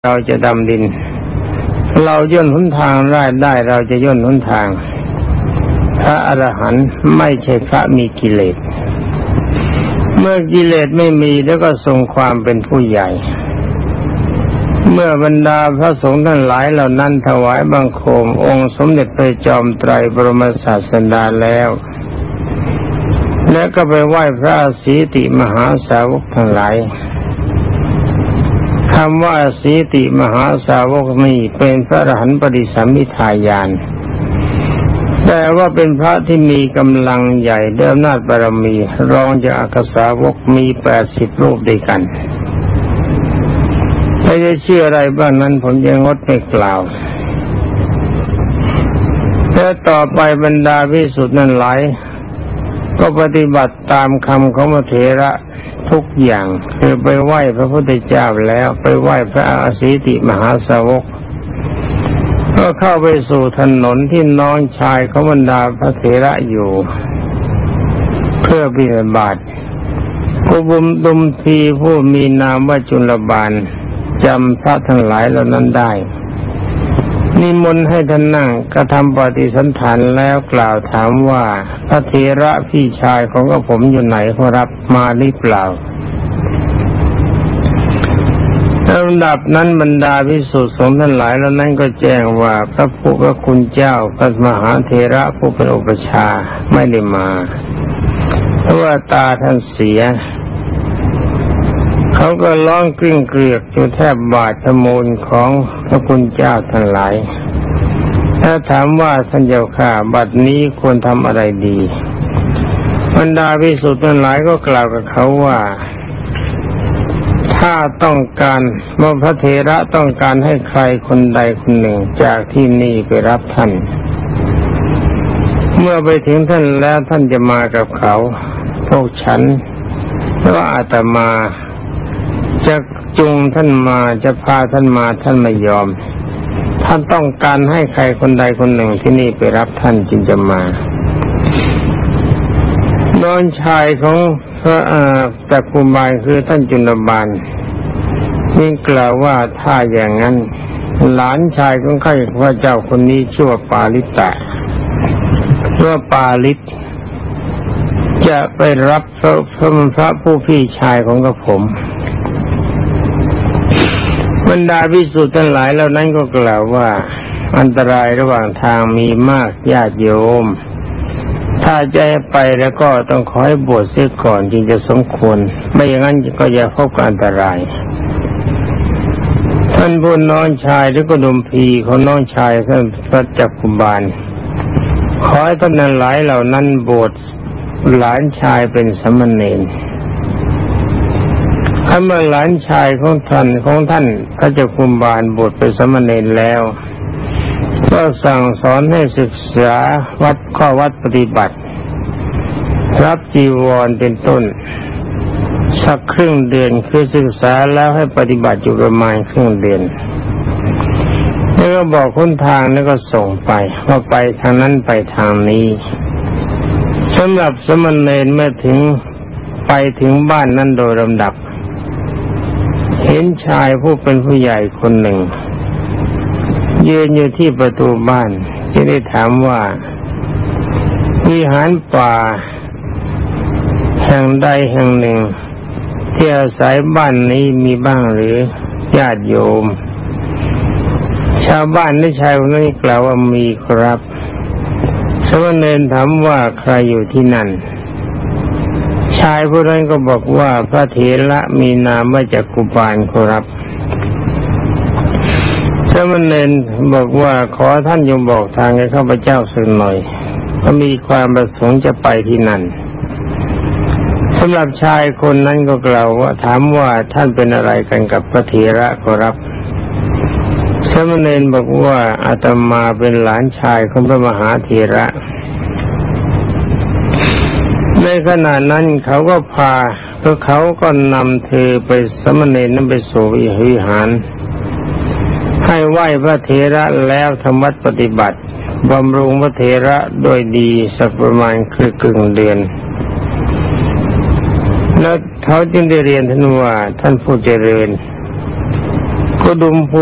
เราจะดำดินเราย่นหนทางได้เราจะย่นหนทางพระอรหันต์ไม่ใช่พระมีกิเลสเมื่อกิเลสไม่มีแล้วก็ทรงความเป็นผู้ใหญ่เมื่อบรรดาพระสงฆ์ทั้งหลายเหล่านั้นถวายบังคมองค์สมเด็จพระจอมไตรบรมศาสดาแล้วและก็ไปไหว้พระสีติมหาสาวกทั้งหลายคำว่าสีติมหาสาวกนี้เป็นพระอรหันต์ปริสัมภิทาญาณแต่ว่าเป็นพระที่มีกำลังใหญ่ด้วยอำนาจบารมีรองจากอักษาวกมี80 รูปด้วยกันถ้าจะเชื่ออะไรบ้างนั้นผมจะงดไม่กล่าวและต่อไปบรรดาภิกษุนั้นหลายก็ปฏิบัติตามคำของพระเถระทุกอย่างคือไปไหว้พระพุทธเจ้าแล้วไปไหว้พระอสีติมหาสาวกก็เข้าไปสู่ถนนที่น้องชายของบรรดาพระเถระอยู่เพื่อบิณฑบาตกุบุมดุมทีผู้มีนามว่าจุลบาลจำพระทั้งหลายเหล่านั้นได้นิมนต์ให้ท่านนั่งกระทำปฏิสันถานแล้วกล่าวถามว่าพระเถระพี่ชายของกระผมอยู่ไหนขอรับมาหรือเปล่าลำดับนั้นบรรดาภิกษุสงฆ์ทั้งหลายแล้วนั้นก็แจ้งว่าพระผู้พระคุณเจ้าพระมหาเถระผู้เป็นอุปชฌาย์ไม่ได้มาเพราะว่าตาท่านเสียเขาก็ร้องกริ้งเกลียกจนแทบบาดทะมูลของพระคุณเจ้าทั้งหลายถ้าถามว่าท่านเจ้าข้าบัดนี้ควรทำอะไรดีบรรดาภิกษุทั้งหลายก็กล่าวกับเขาว่าถ้าต้องการเมื่อพระเถระต้องการให้ใครคนใดคนหนึ่งจากที่นี่ไปรับท่านเมื่อไปถึงท่านแล้วท่านจะมากับเขาพวกฉันเพราะอาตมาจะจูงท่านมาจะพาท่านมาท่านไม่ยอมท่านต้องการให้ใครคนใดคนหนึ่งที่นี่ไปรับท่านจึงจะมาน้องชายของพระแต่กุมารคือท่านจุลบาลนี่กล่าวว่าถ้าอย่างนั้นหลานชายของข้าพระเจ้าคนนี้ชื่อว่าปาลิตะว่าปาลิตจะไปรับพระผู้พี่ชายของกระผมบรรดาภิกษุทั้งหลายเหล่านั้นก็กล่าวว่าอันตรายระหว่างทางมีมากญาติโยมถ้าจะให้ไปแล้วก็ต้องขอให้บวชเสียก่อนจึงจะสมควรไม่อย่างนั้นก็จะพบกับอันตรายท่านผู้น้องชายหรือกระดุมพีของน้องชายท่านพระจักกุบาลขอให้ท่านหลายเหล่านั้นบวชหลานชายเป็นสมณเณรถ้าเมื่อหลานชายของท่านพระจักกุบาลบวชเป็นสมณเณรแล้วก็สั่งสอนให้ศึกษาข้อวัดปฏิบัติรับจีวรเป็นต้นสักครึ่งเดือนคือศึกษาแล้วให้ปฏิบัติอยู่ประมาณครึ่งเดือนแล้วก็บอกคนทางแล้วก็ส่งไปว่าไปทางนั้นไปทางนี้สำหรับสมณเณรเมื่อไปถึงบ้านนั้นโดยลำดับเห็นชายผู้เป็นผู้ใหญ่คนหนึ่งยืนอยู่ที่ประตูบ้านจึงได้ถามว่าวิหารป่าแห่งใดแห่งหนึ่งที่อาศัยบ้านนี้มีบ้างหรือญาติโยมชาวบ้านและชายคนนี้กล่าวว่ามีครับสมณเณรถามว่าใครอยู่ที่นั่นชายผู้นั้นก็บอกว่าพระเถระมีนามว่าจักกุบาลครับสมณเณรบอกว่าขอท่านจงบอกทางให้ข้าพเจ้าสักหน่อยก็มีความประสงค์จะไปที่นั่นสำหรับชายคนนั้นก็กล่าวว่าถามว่าท่านเป็นอะไรกันกับพระเถระครับสมณเณรบอกว่าอาตมาเป็นหลานชายของพระมหาเถระในขณะนั้นเขาก็นำเธอไปสมณเณรนั้นไปสู่วิหารให้ไหว้พระเถระแล้วทำวัดปฏิบัติบำรุงพระเถระโดยดีสักประมาณครึ่งเดือนแล้วเขาจึงได้เรียนท่านว่าท่านผู้เจริญกุดุม